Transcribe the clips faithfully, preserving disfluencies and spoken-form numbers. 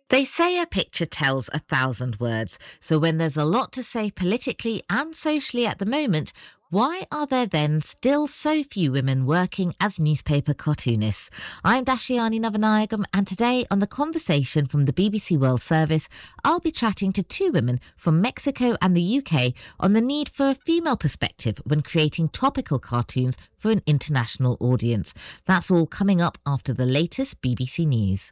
They say a picture tells a thousand words, so when there's a lot to say politically and socially at the moment, why are there then still so few women working as newspaper cartoonists? I'm Dashiani Navanayagam, and today on The Conversation from the B B C World Service, I'll be chatting to two women from Mexico and the U K on the need for a female perspective when creating topical cartoons for an international audience. That's all coming up after the latest B B C News.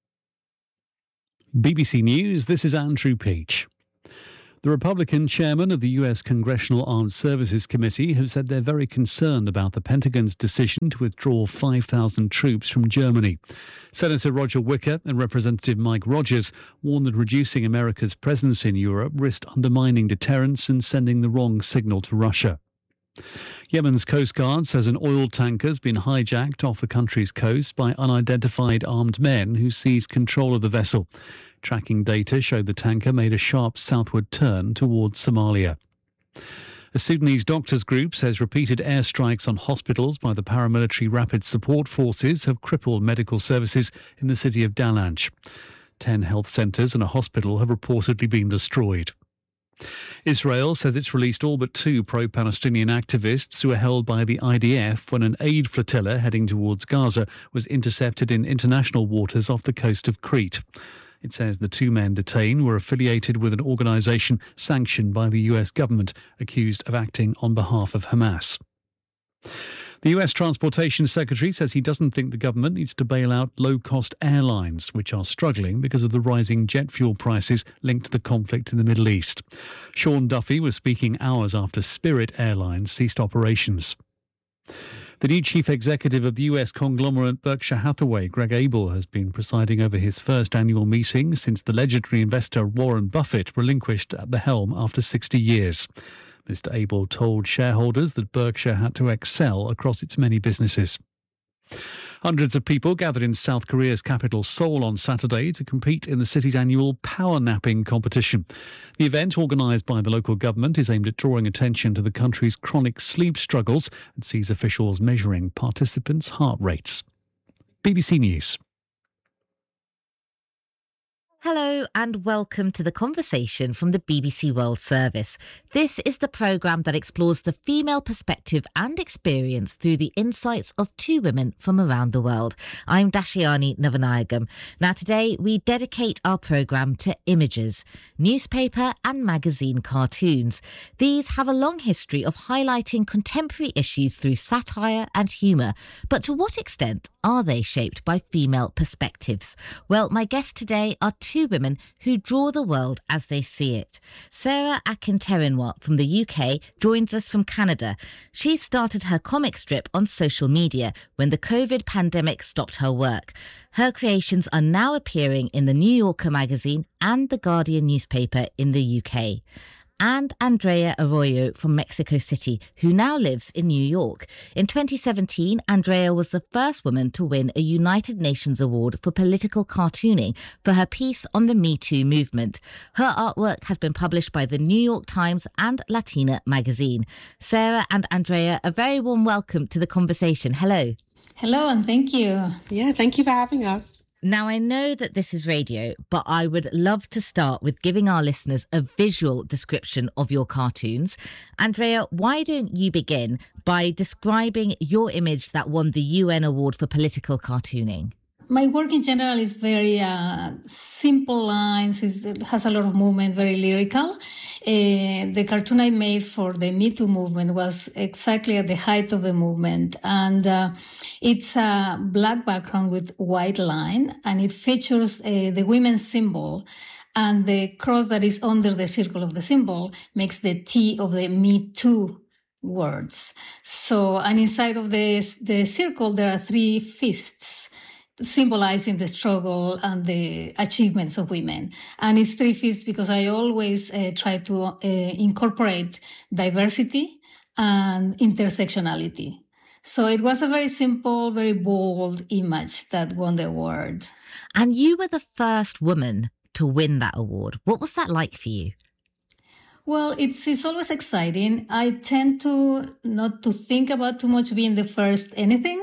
B B C News, this is Andrew Peach. The Republican chairman of the U S Congressional Armed Services Committee has said they're very concerned about the Pentagon's decision to withdraw five thousand troops from Germany. Senator Roger Wicker and Representative Mike Rogers warned that reducing America's presence in Europe risked undermining deterrence and sending the wrong signal to Russia. Yemen's Coast Guard says an oil tanker has been hijacked off the country's coast by unidentified armed men who seized control of the vessel. Tracking data showed the tanker made a sharp southward turn towards Somalia. A Sudanese doctors group says repeated airstrikes on hospitals by the paramilitary Rapid Support Forces have crippled medical services in the city of Dalanj. Ten health centres and a hospital have reportedly been destroyed. Israel says it's released all but two pro-Palestinian activists who were held by the I D F when an aid flotilla heading towards Gaza was intercepted in international waters off the coast of Crete. It says the two men detained were affiliated with an organisation sanctioned by the U S government, accused of acting on behalf of Hamas. The U S Transportation Secretary says he doesn't think the government needs to bail out low-cost airlines, which are struggling because of the rising jet fuel prices linked to the conflict in the Middle East. Sean Duffy was speaking hours after Spirit Airlines ceased operations. The new chief executive of the U S conglomerate Berkshire Hathaway, Greg Abel, has been presiding over his first annual meeting since the legendary investor Warren Buffett relinquished at the helm after sixty years. Mister Abel told shareholders that Berkshire had to excel across its many businesses. Hundreds of people gathered in South Korea's capital Seoul on Saturday to compete in the city's annual power napping competition. The event, organised by the local government, is aimed at drawing attention to the country's chronic sleep struggles and sees officials measuring participants' heart rates. B B C News. Hello and welcome to The Conversation from the B B C World Service. This is the programme that explores the female perspective and experience through the insights of two women from around the world. I'm Dashiani Navanayagam. Now today we dedicate our programme to images, newspaper and magazine cartoons. These have a long history of highlighting contemporary issues through satire and humour. But to what extent are they shaped by female perspectives? Well, my guests today are two women who draw the world as they see it. Sarah Akinterenwa from the U K joins us from Canada. She started her comic strip on social media when the COVID pandemic stopped her work. Her creations are now appearing in the New Yorker magazine and the Guardian newspaper in the U K. And Andrea Arroyo from Mexico City, who now lives in New York. In twenty seventeen, Andrea was the first woman to win a United Nations Award for political cartooning for her piece on the Me Too movement. Her artwork has been published by the New York Times and Latina magazine. Sarah and Andrea, a very warm welcome to The Conversation. Hello. Hello, and thank you. Yeah, thank you for having us. Now, I know that this is radio, but I would love to start with giving our listeners a visual description of your cartoons. Andrea, why don't you begin by describing your image that won the U N Award for Political Cartooning? My work in general is very uh, simple lines. It's, it has a lot of movement, very lyrical. Uh, the cartoon I made for the Me Too movement was exactly at the height of the movement. And uh, it's a black background with white line, and it features uh, the women's symbol. And the cross that is under the circle of the symbol makes the T of the Me Too words. So, and inside of the, the circle, there are three fists, symbolizing the struggle and the achievements of women. And it's three fists because I always uh, try to uh, incorporate diversity and intersectionality. So it was a very simple, very bold image that won the award. And you were the first woman to win that award. What was that like for you? Well, it's it's always exciting. I tend to not to think about too much being the first anything.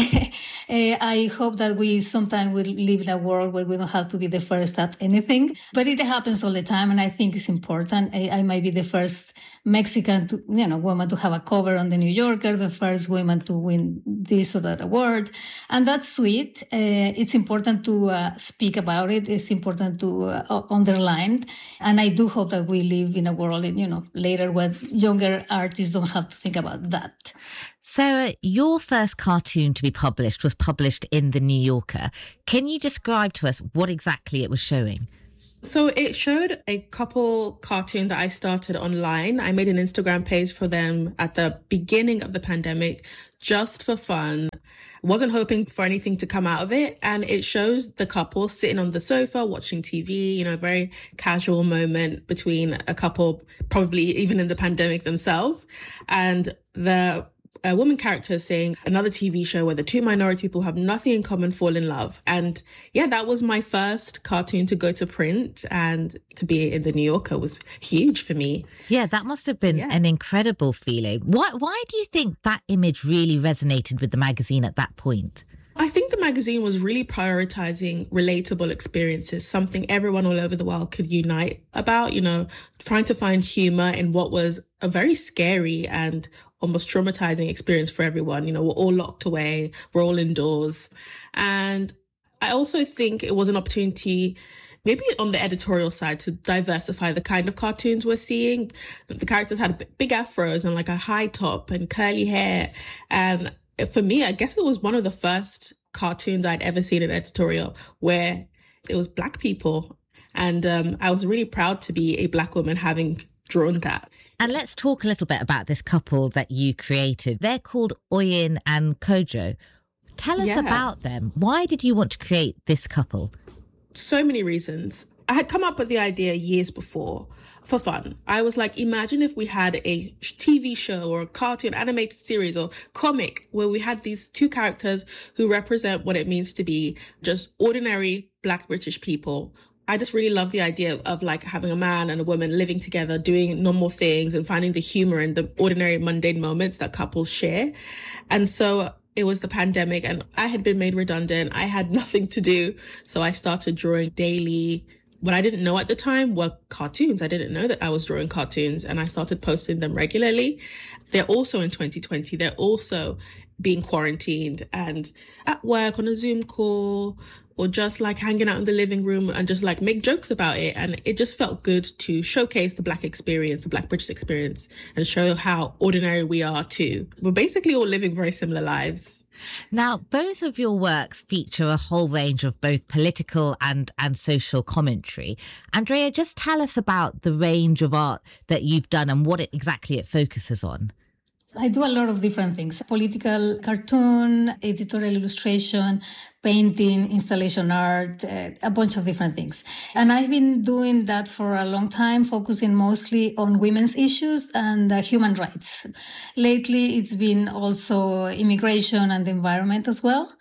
I hope that we sometime will live in a world where we don't have to be the first at anything. But it happens all the time, and I think it's important. I, I might be the first Mexican, to, you know, woman to have a cover on the New Yorker, the first woman to win this or that award, and that's sweet. Uh, it's important to uh, speak about it. It's important to uh, underline, and I do hope that we live in a world world, you know, later where younger artists don't have to think about that. Sarah, your first cartoon to be published was published in The New Yorker. Can you describe to us what exactly it was showing? So it showed a couple cartoons that I started online. I made an Instagram page for them at the beginning of the pandemic, just for fun. Wasn't hoping for anything to come out of it. And it shows the couple sitting on the sofa watching T V, you know, a very casual moment between a couple, probably even in the pandemic themselves. And the a woman character saying another T V show where the two minority people have nothing in common fall in love. And yeah, that was my first cartoon to go to print, and to be in the New Yorker was huge for me. Yeah, that must have been yeah. an incredible feeling. Why, why do you think that image really resonated with the magazine at that point? I think the magazine was really prioritizing relatable experiences, something everyone all over the world could unite about, you know, trying to find humor in what was a very scary and almost traumatizing experience for everyone. You know, we're all locked away, we're all indoors. And I also think it was an opportunity, maybe on the editorial side, to diversify the kind of cartoons we're seeing. The characters had big afros and like a high top and curly hair. And for me, I guess it was one of the first cartoons I'd ever seen an editorial where it was Black people. And um, I was really proud to be a Black woman having drawn that. And let's talk a little bit about this couple that you created. They're called Oyin and Kojo. Tell us yeah. about them. Why did you want to create this couple? So many reasons. I had come up with the idea years before for fun. I was like, imagine if we had a T V show or a cartoon, animated series or comic where we had these two characters who represent what it means to be just ordinary Black British people. I just really love the idea of, of like having a man and a woman living together, doing normal things and finding the humor in the ordinary mundane moments that couples share. And so it was the pandemic and I had been made redundant. I had nothing to do. So I started drawing daily. What I didn't know at the time were cartoons. I didn't know that I was drawing cartoons, and I started posting them regularly. They're also in twenty twenty. They're also being quarantined and at work on a Zoom call, or just like hanging out in the living room and just like make jokes about it. And it just felt good to showcase the Black experience, the Black British experience, and show how ordinary we are too. We're basically all living very similar lives. Now, both of your works feature a whole range of both political and, and social commentary. Andrea, just tell us about the range of art that you've done and what it, exactly it focuses on. I do a lot of different things: political cartoon, editorial illustration, painting, installation art, uh, a bunch of different things. And I've been doing that for a long time, focusing mostly on women's issues and uh, human rights. Lately, it's been also immigration and the environment as well.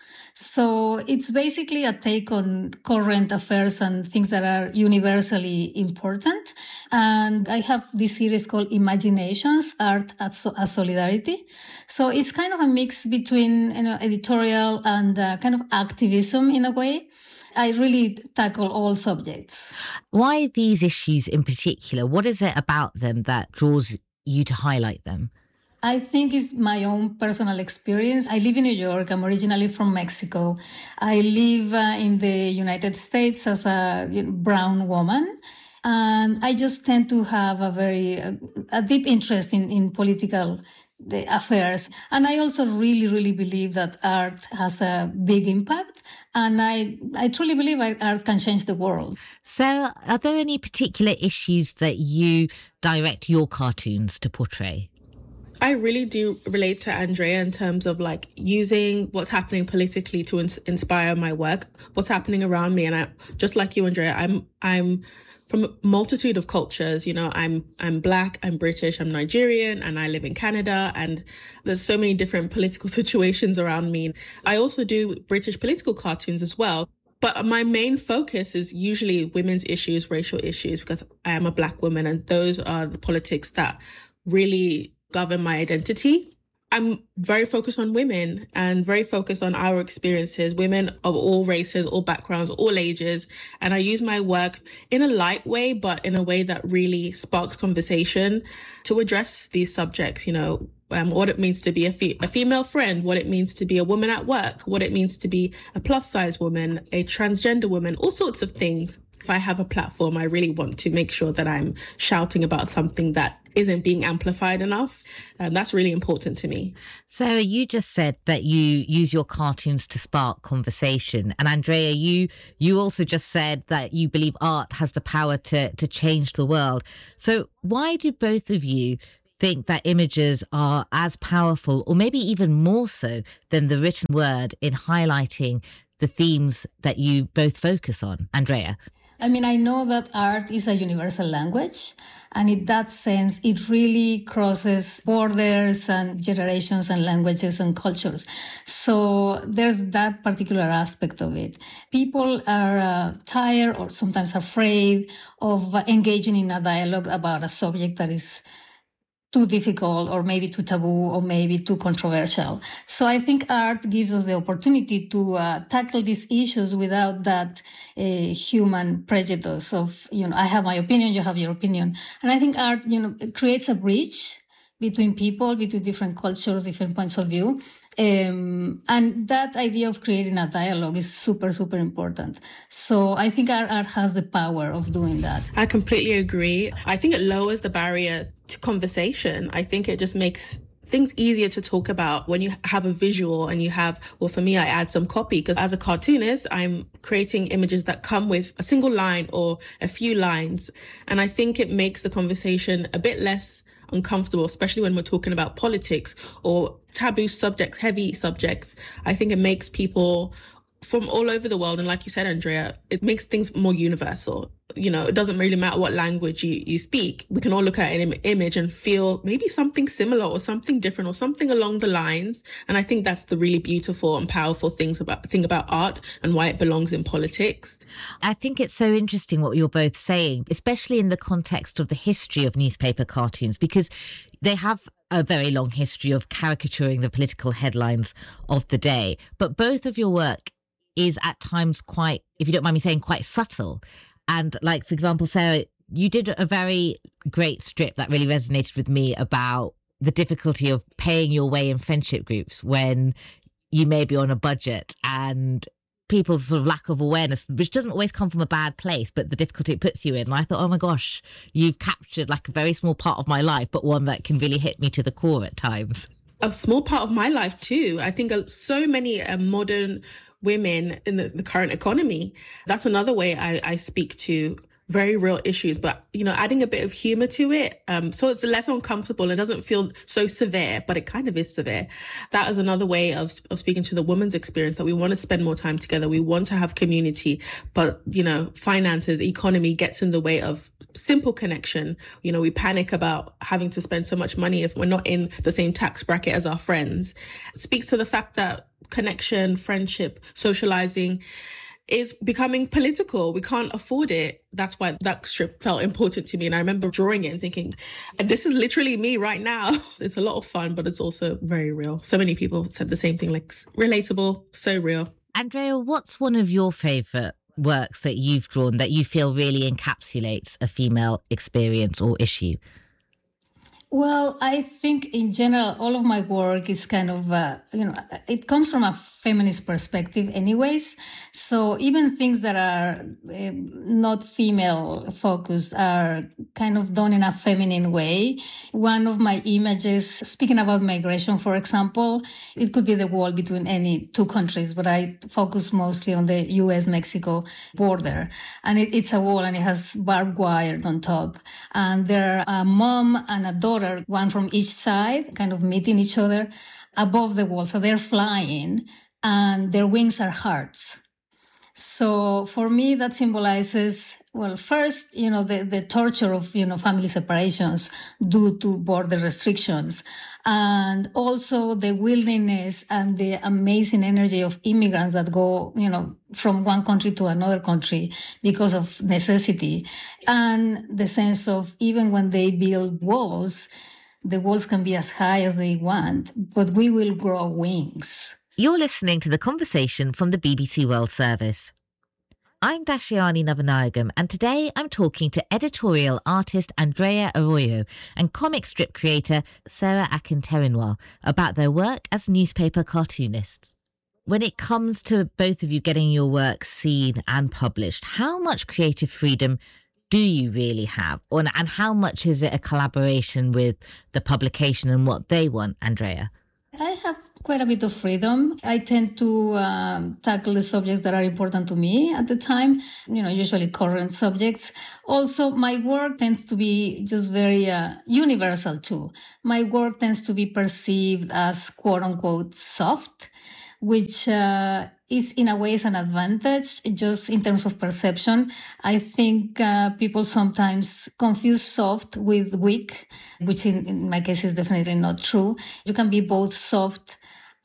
So it's basically a take on current affairs and things that are universally important. And I have this series called Imaginations, Art as, as Solidarity. So it's kind of a mix between, you know, editorial and uh, kind of activism in a way. I really tackle all subjects. Why these issues in particular? What is it about them that draws you to highlight them? I think it's my own personal experience. I live in New York. I'm originally from Mexico. I live uh, in the United States as a you know, brown woman. And I just tend to have a very, uh, a deep interest in, in political the affairs. And I also really, really believe that art has a big impact. And I, I truly believe art can change the world. So are there any particular issues that you direct your cartoons to portray? I really do relate to Andrea in terms of like using what's happening politically to ins- inspire my work, what's happening around me. And I, just like you, Andrea, I'm, I'm from a multitude of cultures. You know, I'm, I'm Black, I'm British, I'm Nigerian, and I live in Canada. And there's so many different political situations around me. I also do British political cartoons as well. But my main focus is usually women's issues, racial issues, because I am a Black woman, and those are the politics that really govern my identity. I'm very focused on women and very focused on our experiences, women of all races, all backgrounds, all ages. And I use my work in a light way, but in a way that really sparks conversation to address these subjects, you know, um, what it means to be a, fe- a female friend, what it means to be a woman at work, what it means to be a plus size woman, a transgender woman, all sorts of things. If I have a platform, I really want to make sure that I'm shouting about something that isn't being amplified enough. And that's really important to me. Sarah, you just said that you use your cartoons to spark conversation. And Andrea, you you also just said that you believe art has the power to, to change the world. So why do both of you think that images are as powerful, or maybe even more so, than the written word in highlighting the themes that you both focus on? Andrea? I mean, I know that art is a universal language, and in that sense, it really crosses borders and generations and languages and cultures. So there's that particular aspect of it. People are uh, tired or sometimes afraid of uh, engaging in a dialogue about a subject that is too difficult or maybe too taboo or maybe too controversial. So I think art gives us the opportunity to uh, tackle these issues without that uh, human prejudice of, you know, I have my opinion, you have your opinion. And I think art, you know, creates a bridge between people, between different cultures, different points of view. Um, and that idea of creating a dialogue is super, super important. So I think our art has the power of doing that. I completely agree. I think it lowers the barrier to conversation. I think it just makes things easier to talk about when you have a visual and you have, well, for me, I add some copy because as a cartoonist, I'm creating images that come with a single line or a few lines. And I think it makes the conversation a bit less uncomfortable, especially when we're talking about politics or taboo subjects, heavy subjects. I think it makes people from all over the world, and like you said, Andrea, it makes things more universal. You know, it doesn't really matter what language you, you speak. We can all look at an im- image and feel maybe something similar or something different or something along the lines. And I think that's the really beautiful and powerful things about thing about art and why it belongs in politics. I think it's so interesting what you're both saying, especially in the context of the history of newspaper cartoons, because they have a very long history of caricaturing the political headlines of the day. But both of your work is at times quite, if you don't mind me saying, quite subtle. And like, for example, Sarah, you did a very great strip that really resonated with me about the difficulty of paying your way in friendship groups when you may be on a budget, and people's sort of lack of awareness, which doesn't always come from a bad place, but the difficulty it puts you in. And I thought, oh my gosh, you've captured like a very small part of my life, but one that can really hit me to the core at times. A small part of my life too. I think so many uh, modern women in the, the current economy, that's another way I, I speak to very real issues, but, you know, adding a bit of humor to it. Um, so it's less uncomfortable. It doesn't feel so severe, but it kind of is severe. That is another way of, of speaking to the woman's experience, that we want to spend more time together. We want to have community, but, you know, finances, economy gets in the way of simple connection. You know, we panic about having to spend so much money if we're not in the same tax bracket as our friends. It speaks to the fact that connection, friendship, socializing is becoming political. We can't afford it. That's why that strip felt important to me. And I remember drawing it and thinking, this is literally me right now. It's a lot of fun, but it's also very real. So many people said the same thing, like relatable, so real. Andrea, what's one of your favourite works that you've drawn that you feel really encapsulates a female experience or issue? Well, I think in general, all of my work is kind of, uh, you know, it comes from a feminist perspective anyways. So even things that are uh, not female focused are kind of done in a feminine way. One of my images, speaking about migration, for example, it could be the wall between any two countries, but I focus mostly on the U S Mexico border. And it, it's a wall and it has barbed wire on top. And there are a mom and a daughter, one from each side, kind of meeting each other above the wall. So they're flying and their wings are hearts. So for me, that symbolizes, well, first, you know, the, the torture of, you know, family separations due to border restrictions, and also the willingness and the amazing energy of immigrants that go, you know, from one country to another country because of necessity, and the sense of even when they build walls, the walls can be as high as they want, but we will grow wings. You're listening to The Conversation from the B B C World Service. I'm Dashiani Navanayagam, and today I'm talking to editorial artist Andrea Arroyo and comic strip creator Sarah Akinterinois about their work as newspaper cartoonists. When it comes to both of you getting your work seen and published, how much creative freedom do you really have? And how much is it a collaboration with the publication and what they want, Andrea? I have quite a bit of freedom. I tend to um, tackle the subjects that are important to me at the time, you know, usually current subjects. Also, my work tends to be just very uh, universal too. My work tends to be perceived as quote unquote soft, which uh, is in a way is an advantage just in terms of perception. I think uh, people sometimes confuse soft with weak, which in, in my case is definitely not true. You can be both soft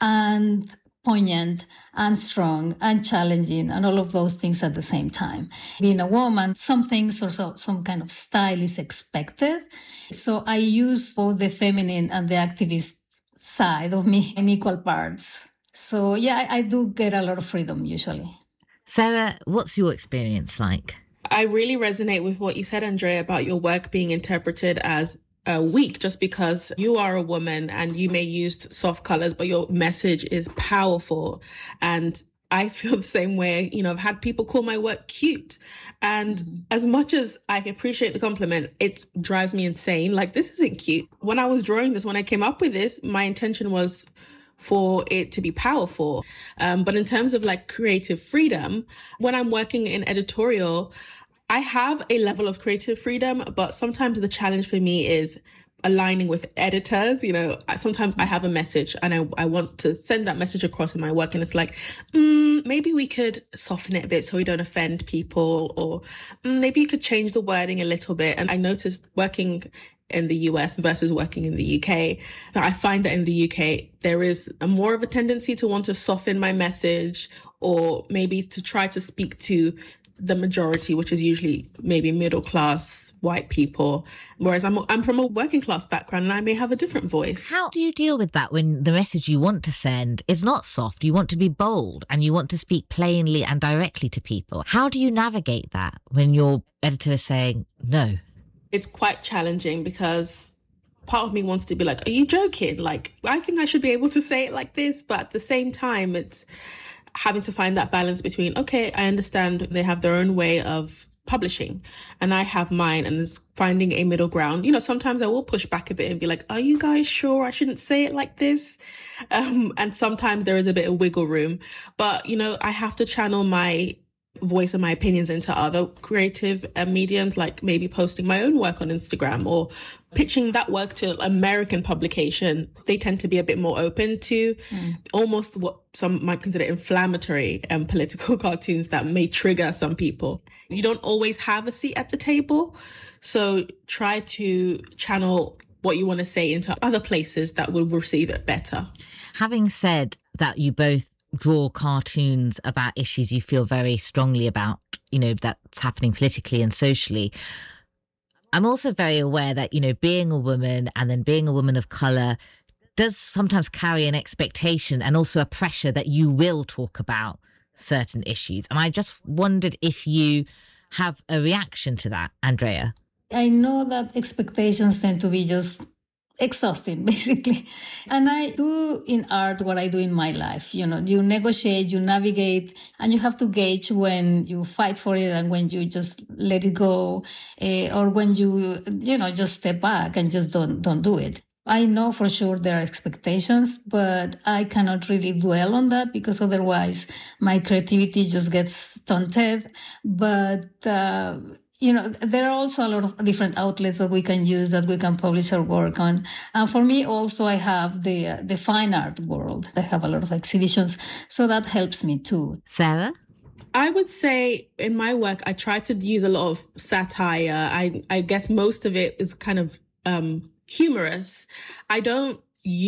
and poignant and strong and challenging and all of those things at the same time. Being a woman, some things or so, some kind of style is expected. So I use both the feminine and the activist side of me in equal parts. So, yeah, I, I do get a lot of freedom usually. Sarah, what's your experience like? I really resonate with what you said, Andrea, about your work being interpreted as uh, weak just because you are a woman and you may use soft colors, but your message is powerful. And I feel the same way. You know, I've had people call my work cute. And mm-hmm. as much as I appreciate the compliment, it drives me insane. Like, this isn't cute. When I was drawing this, when I came up with this, my intention was for it to be powerful. Um, but in terms of like creative freedom, when I'm working in editorial, I have a level of creative freedom, but sometimes the challenge for me is aligning with editors. You know, sometimes I have a message and I, I want to send that message across in my work. And it's like, mm, maybe we could soften it a bit so we don't offend people, or mm, maybe you could change the wording a little bit. And I noticed working in the U S versus working in the U K, I find that in the U K, there is a more of a tendency to want to soften my message, or maybe to try to speak to the majority, which is usually maybe middle class white people. Whereas I'm I'm from a working class background and I may have a different voice. How do you deal with that when the message you want to send is not soft? You want to be bold and you want to speak plainly and directly to people. How do you navigate that when your editor is saying no? It's quite challenging because part of me wants to be like, are you joking? Like, I think I should be able to say it like this. But at the same time, it's having to find that balance between, okay, I understand they have their own way of publishing and I have mine, and it's finding a middle ground. You know, sometimes I will push back a bit and be like, are you guys sure I shouldn't say it like this? Um, and sometimes there is a bit of wiggle room. But, you know, I have to channel my voice and my opinions into other creative uh, mediums, like maybe posting my own work on Instagram or pitching that work to American publication. They tend to be a bit more open to mm. almost what some might consider inflammatory and um, political cartoons that may trigger some people. You don't always have a seat at the table, so try to channel what you want to say into other places that will receive it better. Having said that, you both draw cartoons about issues you feel very strongly about, you know, that's happening politically and socially. I'm also very aware that, you know, being a woman and then being a woman of colour does sometimes carry an expectation and also a pressure that you will talk about certain issues. And I just wondered if you have a reaction to that, Andrea. I know that expectations tend to be just exhausting, basically. And I do in art what I do in my life. You know, you negotiate, you navigate, and you have to gauge when you fight for it and when you just let it go, uh, or when you, you know, just step back and just don't don't do it. I know for sure there are expectations, but I cannot really dwell on that because otherwise my creativity just gets stunted. But uh, you know, there are also a lot of different outlets that we can use, that we can publish our work on. And for me also, I have the uh, the fine art world. They have a lot of exhibitions, so that helps me too. Sarah? I would say in my work, I try to use a lot of satire. I, I guess most of it is kind of um, humorous. I don't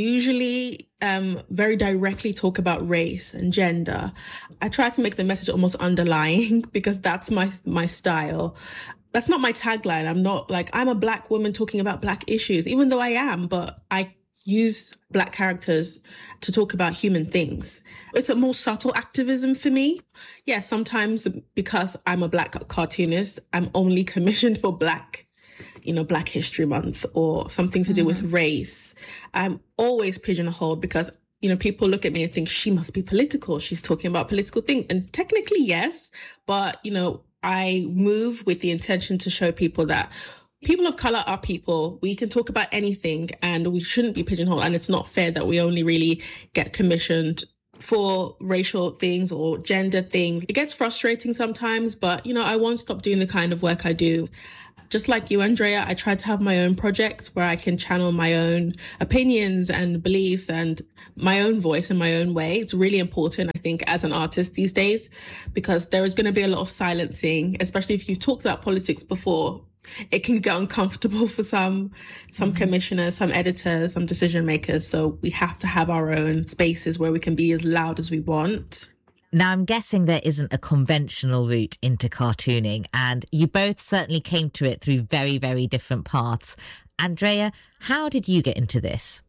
usually um, very directly talk about race and gender. I try to make the message almost underlying because that's my my style. That's not my tagline. I'm not like, I'm a Black woman talking about Black issues, even though I am, but I use Black characters to talk about human things. It's a more subtle activism for me. Yeah, sometimes because I'm a Black cartoonist, I'm only commissioned for Black, you know, Black History Month or something to do mm-hmm. with race. I'm always pigeonholed because, you know, people look at me and think she must be political. She's talking about political things. And technically, yes, but, you know, I move with the intention to show people that people of color are people. We can talk about anything and we shouldn't be pigeonholed. And it's not fair that we only really get commissioned for racial things or gender things. It gets frustrating sometimes, but, you know, I won't stop doing the kind of work I do. Just like you, Andrea, I try to have my own projects where I can channel my own opinions and beliefs and my own voice in my own way. It's really important, I think, as an artist these days, because there is going to be a lot of silencing, especially if you've talked about politics before. It can get uncomfortable for some, some mm-hmm. commissioners, some editors, some decision makers. So we have to have our own spaces where we can be as loud as we want. Now, I'm guessing there isn't a conventional route into cartooning, and you both certainly came to it through very, very different paths. Andrea, how did you get into this?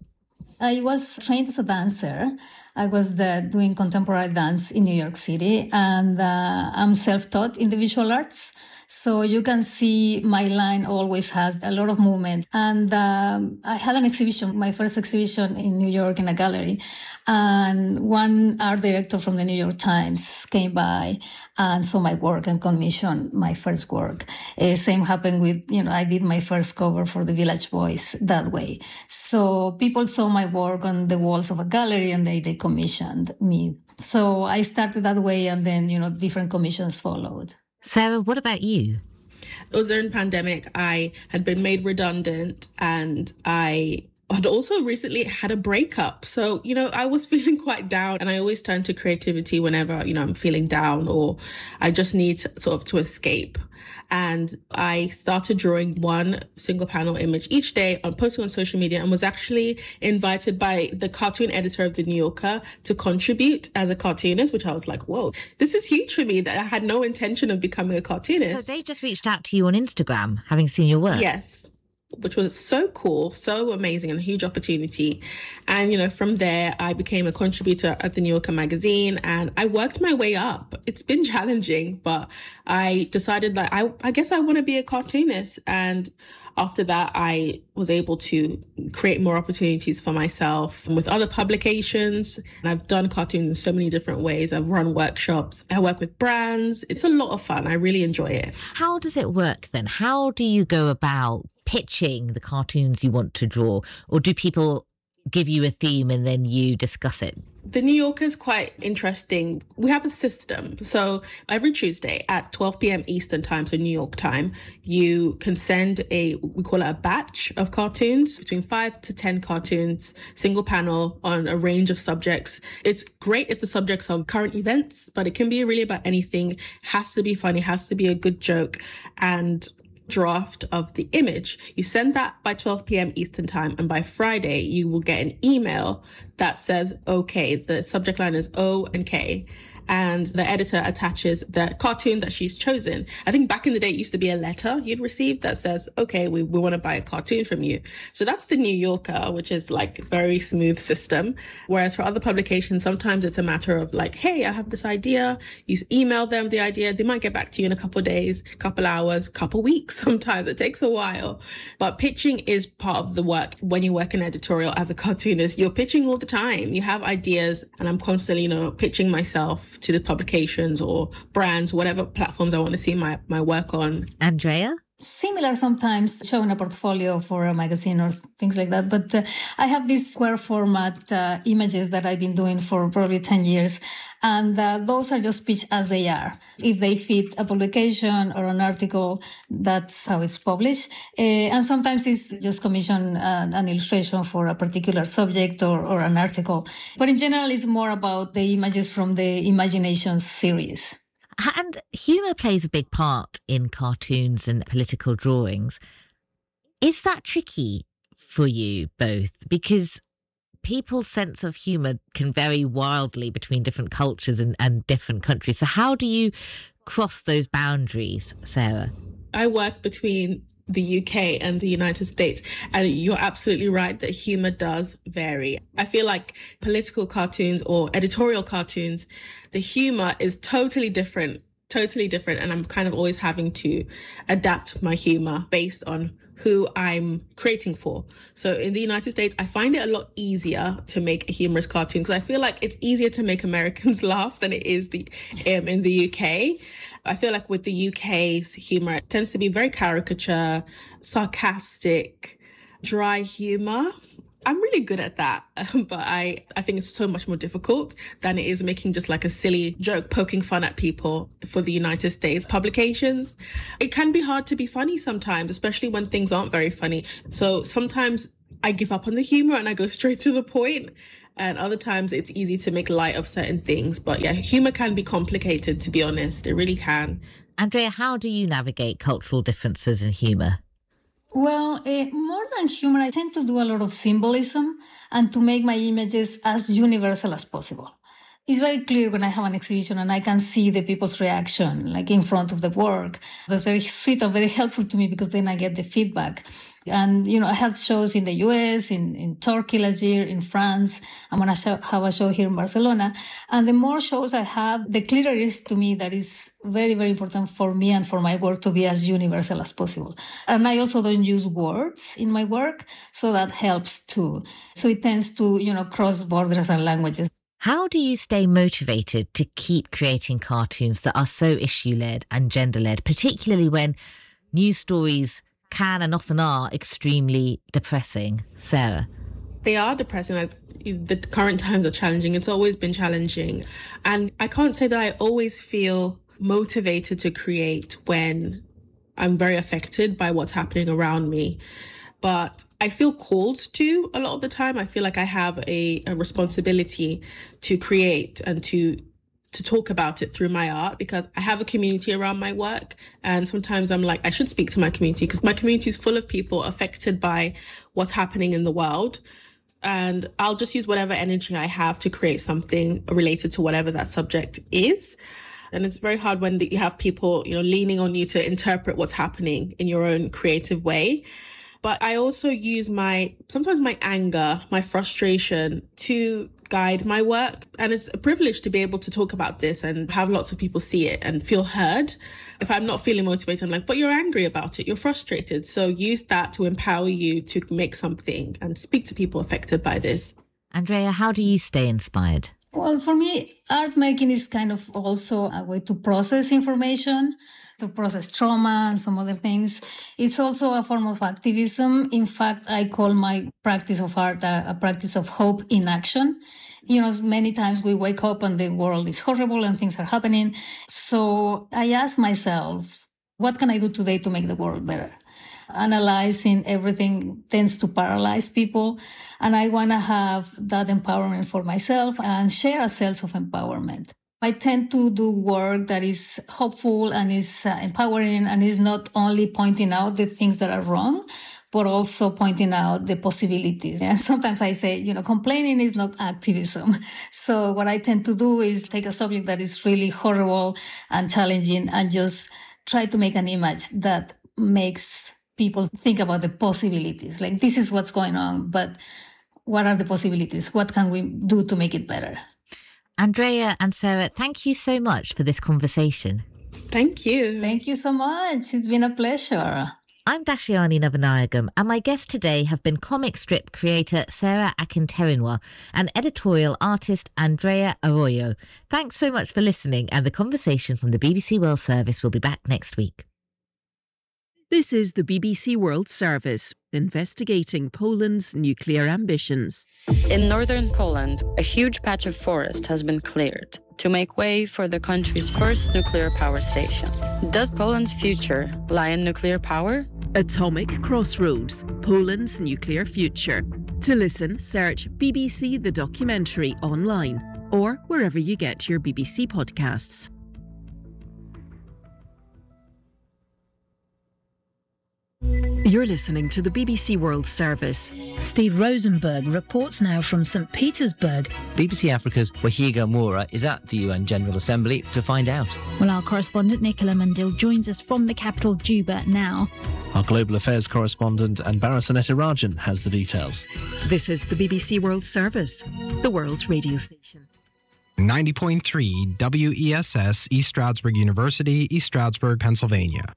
I was trained as a dancer. I was the, doing contemporary dance in New York City, and uh, I'm self-taught in the visual arts. So you can see my line always has a lot of movement. And um, I had an exhibition, my first exhibition in New York in a gallery. And one art director from the New York Times came by and saw my work and commissioned my first work. Uh, same happened with, you know, I did my first cover for the Village Voice that way. So people saw my work on the walls of a gallery and they, they commissioned me. So I started that way, and then, you know, different commissions followed. Sarah, what about you? It was during the pandemic. I had been made redundant and I had also recently had a breakup. So, you know, I was feeling quite down, and I always turn to creativity whenever, you know, I'm feeling down or I just need to, sort of to escape. And I started drawing one single panel image each day on posting on social media, and was actually invited by the cartoon editor of The New Yorker to contribute as a cartoonist, which I was like, whoa, this is huge for me, that I had no intention of becoming a cartoonist. So they just reached out to you on Instagram, having seen your work? Yes. Which was so cool, so amazing, and a huge opportunity. And, you know, from there, I became a contributor at the New Yorker magazine, and I worked my way up. It's been challenging, but I decided that I, I guess I want to be a cartoonist. And after that, I was able to create more opportunities for myself with other publications. And I've done cartoons in so many different ways. I've run workshops. I work with brands. It's a lot of fun. I really enjoy it. How does it work then? How do you go about pitching the cartoons you want to draw? Or do people give you a theme and then you discuss it? The New Yorker is quite interesting. We have a system. So every Tuesday at twelve p.m. Eastern time, so New York time, you can send a, we call it a batch of cartoons, between five to ten cartoons, single panel on a range of subjects. It's great if the subjects are current events, but it can be really about anything. It has to be funny, has to be a good joke, and draft of the image. You send that by twelve p.m. Eastern time, and by Friday you will get an email that says, okay, the subject line is O and K, and the editor attaches the cartoon that she's chosen. I think back in the day, it used to be a letter you'd receive that says, okay, we, we want to buy a cartoon from you. So that's the New Yorker, which is like a very smooth system. Whereas for other publications, sometimes it's a matter of like, hey, I have this idea. You email them the idea. They might get back to you in a couple of days, couple hours, couple weeks. Sometimes it takes a while. But pitching is part of the work. When you work in editorial as a cartoonist, you're pitching all the time. You have ideas, and I'm constantly, you know, pitching myself to the publications or brands, whatever platforms I want to see my, my work on. Andrea? Similar sometimes, showing a portfolio for a magazine or things like that. But uh, I have these square format uh, images that I've been doing for probably ten years. And uh, those are just pitched as they are. If they fit a publication or an article, that's how it's published. Uh, and sometimes it's just commission uh, an illustration for a particular subject or, or an article. But in general, it's more about the images from the Imagination series. And humour plays a big part in cartoons and political drawings. Is that tricky for you both? Because people's sense of humour can vary wildly between different cultures and, and different countries. So how do you cross those boundaries, Sarah? I work between the U K and the United States, and you're absolutely right that humour does vary. I feel like political cartoons or editorial cartoons, the humour is totally different, totally different. And I'm kind of always having to adapt my humour based on who I'm creating for. So in the United States, I find it a lot easier to make a humorous cartoon because I feel like it's easier to make Americans laugh than it is the um, in the U K. I feel like with the U K's humor, it tends to be very caricature, sarcastic, dry humor. I'm really good at that, but I, I think it's so much more difficult than it is making just like a silly joke, poking fun at people for the United States publications. It can be hard to be funny sometimes, especially when things aren't very funny. So sometimes I give up on the humor and I go straight to the point. And other times it's easy to make light of certain things. But yeah, humor can be complicated, to be honest. It really can. Andrea, how do you navigate cultural differences in humour? Well, uh, more than humor, I tend to do a lot of symbolism and to make my images as universal as possible. It's very clear when I have an exhibition and I can see the people's reaction, like in front of the work. That's very sweet and very helpful to me because then I get the feedback. And, you know, I had shows in the U S, in, in Turkey last year, in France. I'm going to have a show here in Barcelona. And the more shows I have, the clearer it is to me that it's very, very important for me and for my work to be as universal as possible. And I also don't use words in my work, so that helps too. So it tends to, you know, cross borders and languages. How do you stay motivated to keep creating cartoons that are so issue-led and gender-led, particularly when news stories can and often are extremely depressing? Sarah? They are depressing. The current times are challenging. It's always been challenging. And I can't say that I always feel motivated to create when I'm very affected by what's happening around me. But I feel called to a lot of the time. I feel like I have a, a responsibility to create and to to talk about it through my art because I have a community around my work. And sometimes I'm like, I should speak to my community because my community is full of people affected by what's happening in the world. And I'll just use whatever energy I have to create something related to whatever that subject is. And it's very hard when you have people, you know, leaning on you to interpret what's happening in your own creative way. But I also use my, sometimes my anger, my frustration to guide my work. And it's a privilege to be able to talk about this and have lots of people see it and feel heard. If I'm not feeling motivated, I'm like, but you're angry about it. You're frustrated. So use that to empower you to make something and speak to people affected by this. Andrea, how do you stay inspired? Well, for me, art making is kind of also a way to process information, to process trauma and some other things. It's also a form of activism. In fact, I call my practice of art a, a practice of hope in action. You know, many times we wake up and the world is horrible and things are happening. So I ask myself, what can I do today to make the world better? Analyzing everything tends to paralyze people. And I want to have that empowerment for myself and share a sense of empowerment. I tend to do work that is hopeful and is uh, empowering and is not only pointing out the things that are wrong, but also pointing out the possibilities. And sometimes I say, you know, complaining is not activism. So what I tend to do is take a subject that is really horrible and challenging and just try to make an image that makes people think about the possibilities. Like, this is what's going on, but what are the possibilities? What can we do to make it better? Andrea and Sarah, thank you so much for this conversation. Thank you. Thank you so much. It's been a pleasure. I'm Dashiani Navanayagam, and my guests today have been comic strip creator Sarah Akinterenwa and editorial artist Andrea Arroyo. Thanks so much for listening, and the conversation from the B B C World Service will be back next week. This is the B B C World Service, investigating Poland's nuclear ambitions. In northern Poland, a huge patch of forest has been cleared to make way for the country's first nuclear power station. Does Poland's future lie in nuclear power? Atomic Crossroads, Poland's nuclear future. To listen, search B B C The Documentary online or wherever you get your B B C podcasts. You're listening to the B B C World Service. Steve Rosenberg reports now from Saint Petersburg. B B C Africa's Wahiga Moura is at the U N General Assembly to find out. Well, our correspondent Nicola Mandil joins us from the capital, Juba, now. Our global affairs correspondent Anbara Rajan has the details. This is the B B C World Service, the world's radio station. ninety point three W E S S, East Stroudsburg University, East Stroudsburg, Pennsylvania.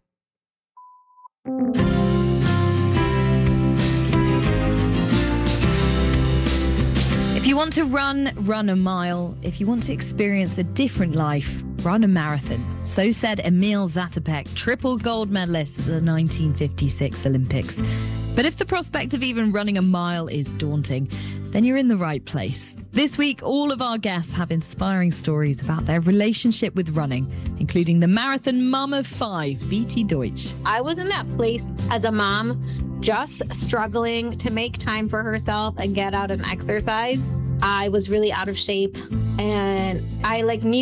If you want to run, run a mile. If you want to experience a different life, run a marathon. So said Emil Zatopek, triple gold medalist at the nineteen fifty-six Olympics. But if the prospect of even running a mile is daunting, then you're in the right place. This week, all of our guests have inspiring stories about their relationship with running, including the marathon mum of five, Viti Deutsch. I was in that place as a mom, just struggling to make time for herself and get out and exercise. I was really out of shape, and I like needed